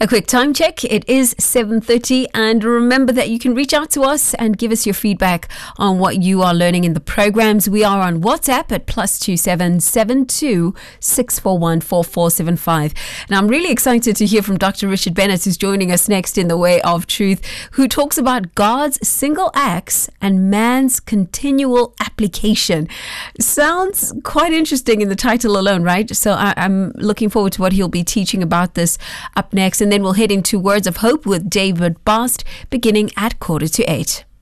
A quick time check. It is 7:30, and remember that you can reach out to us and give us your feedback on what you are learning in the programs. We are on WhatsApp at +27 72 641 4475. And I'm really excited to hear from Dr. Richard Bennett, who's joining us next in The Way of Truth, who talks about God's single acts and man's continual application. Sounds quite interesting in the title alone, right? So I'm looking forward to what he'll be teaching about this up next. And then we'll head into Words of Hope with David Bast beginning at 7:45.